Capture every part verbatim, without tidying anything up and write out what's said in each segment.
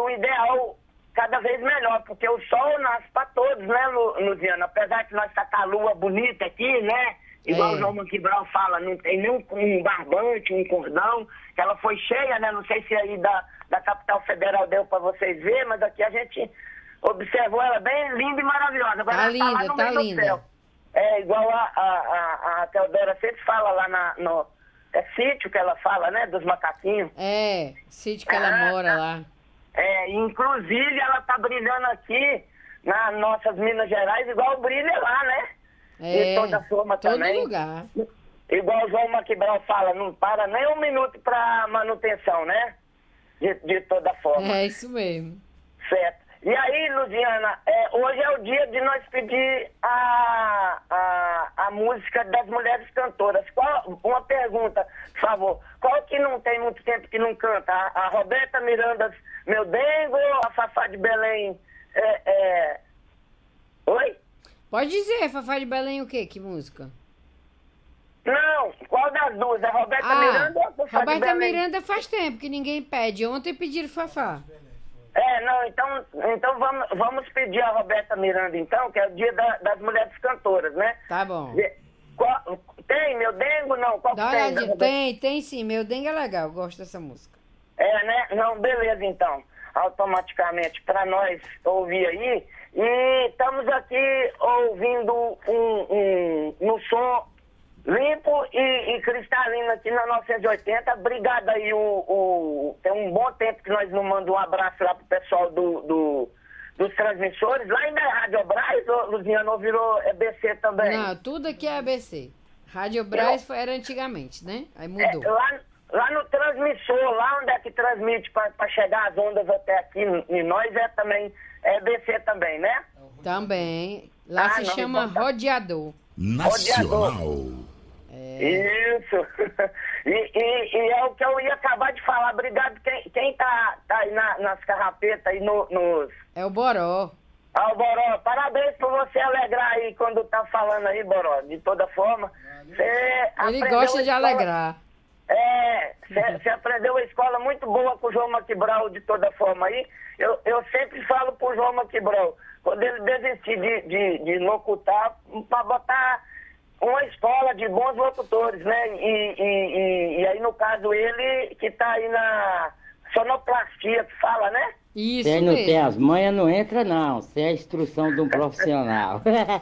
o ideal cada vez melhor, porque o sol nasce para todos, né, Lu, Luziana? Apesar de nós estar com a lua bonita aqui, né? Igual é. o João Manquibral fala, não tem nem um, um barbante, um cordão, que ela foi cheia, né? Não sei se aí da, da capital federal deu para vocês verem, mas aqui a gente observou ela bem linda e maravilhosa. Agora tá ela linda, tá lá no tá meio linda. do céu. É igual a, a, a, a Teodora sempre fala lá na, no é sítio que ela fala, né? Dos macaquinhos. É, sítio que ela Ah, mora tá. lá. É, inclusive ela tá brilhando aqui nas nossas Minas Gerais, igual brilha lá, né? É, de toda forma todo também. lugar. Igual o João Maquibral fala, não para nem um minuto para manutenção, né? De, de toda forma. É isso mesmo. Certo. E aí, Luziana, é, hoje é o dia de nós pedir a, a, a música das mulheres cantoras. Qual, uma pergunta, por favor. Qual que não tem muito tempo que não canta? A, a Roberta Miranda, Meu Dengo, a Fafá de Belém? É, é... Oi? Pode dizer, Fafá de Belém, o quê? Que música? Não, qual das duas? A Roberta Ah, Miranda ou a Fafá de Roberta Belém? Miranda faz tempo que ninguém pede. Ontem pediram Fafá. É, não, então, então vamos, vamos pedir a Roberta Miranda, então, que é o dia da- das mulheres cantoras, né? Tá bom. De- qual- tem, Meu Dengo, não? Qual que Dá uma tem? da olhadinha. Roberta? Tem, tem sim. Meu dengue é legal. Gosto dessa música. É, né? Não, beleza, então. Automaticamente, para nós ouvir aí. E estamos aqui ouvindo um, um, um som limpo e, e cristalino aqui na novecentos e oitenta. Obrigado aí, o, o, tem um bom tempo que nós não mandamos um abraço lá pro pessoal do, do, dos transmissores. Lá ainda é Rádio Braz, ô, Luziano, ou virou E B C também? Não, tudo aqui é A B C. Rádio Braz foi, era antigamente, né? Aí É, mudou. lá, lá no transmissor, lá onde é que transmite para chegar as ondas até aqui em nós, é também é E B C também, né? Também. Lá Ah, se não, chama então tá. Rodeador. Nacional. Isso. E, e, e é o que eu ia acabar de falar. Obrigado. Quem, quem tá, tá aí na- nas carrapetas, aí no, nos... É o Boró. Ah, o Boró, parabéns por você alegrar aí quando tá falando aí, Boró. De toda forma. Você Ele aprendeu gosta a de escola- alegrar. É, você aprendeu uma escola muito boa com o João Maquibral de toda forma aí. Eu, eu sempre falo pro João Maquibral, quando ele desistir de, de, de locutar, para botar uma escola de bons locutores, né? E, e, e, e aí, no caso, ele que tá aí na sonoplastia, que fala, né? Isso Quem não tem mesmo. as manhas não entra não, sem a instrução de um profissional.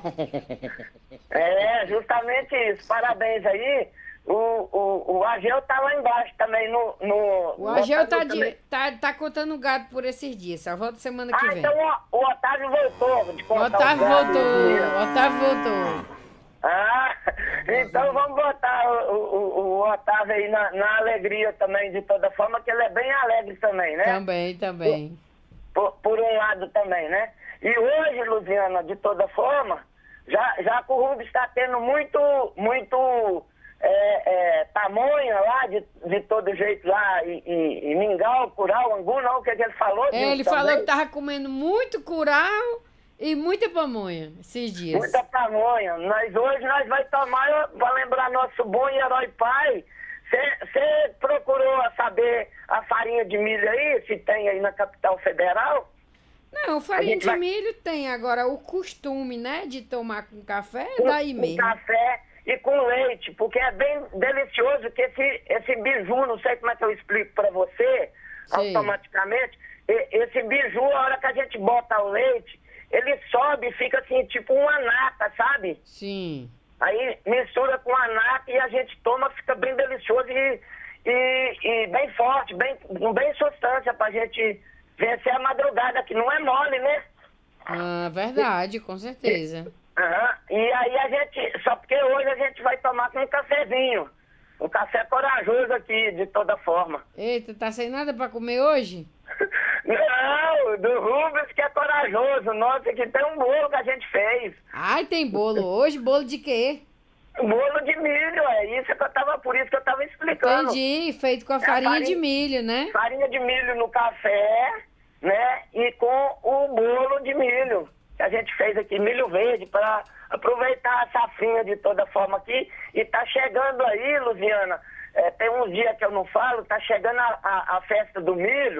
É, justamente isso. Parabéns aí. O, o, o Ageu tá lá embaixo também no... no O Agel tá, Otávio de, também. tá, tá contando gato por esses dias. Só volta semana que Ah, vem. então o, o Otávio voltou. De O contar Otávio os gatos. voltou. O Otávio voltou. Ah, então vamos botar o, o, o Otávio aí na, na alegria também, de toda forma, que ele é bem alegre também, né? Também, também. Por, por um lado também, né? E hoje, Luziana, de toda forma, já, já que o Rubens está tendo muito, muito é, é, tamanho lá, de, de todo jeito lá, e, e, e mingau, curau, angu, não, o que, que ele falou? É, disso ele também? falou que tava comendo muito curau e muita pamonha esses dias. Muita pamonha. Nós hoje nós vai tomar, para lembrar nosso bom e herói pai. Você procurou saber a farinha de milho aí, se tem aí na capital federal? Não, A farinha gente de vai- milho tem. Agora, o costume, né, de tomar com café é Com, daí com mesmo. café e com leite, porque é bem delicioso que esse, esse biju, não sei como é que eu explico para você, Sim. automaticamente, e- esse biju, a hora que a gente bota o leite, ele sobe e fica assim, tipo uma nata, sabe? Sim. Aí mistura com a nata e a gente toma, fica bem delicioso e, e, e bem forte, bem, com bem substância pra gente vencer a madrugada, que não é mole, né? Ah, verdade, com certeza. Aham. E aí a gente, só porque hoje a gente vai tomar com um cafezinho. Um café corajoso aqui, de toda forma. Eita, tá sem nada pra comer hoje? Não, do Rubens que é corajoso. Nossa, aqui tem um bolo que a gente fez. Ai, tem bolo hoje? Bolo de quê? Bolo de milho, é isso que eu tava, por isso que eu tava explicando. Entendi, feito com a É a farinha farinha- de milho, né? Farinha de milho no café, né? E com o bolo de milho que a gente fez aqui, milho verde, para aproveitar a safrinha de toda forma aqui. E tá chegando aí, Luziana, é, tem uns dias que eu não falo, tá chegando a, a, a festa do milho.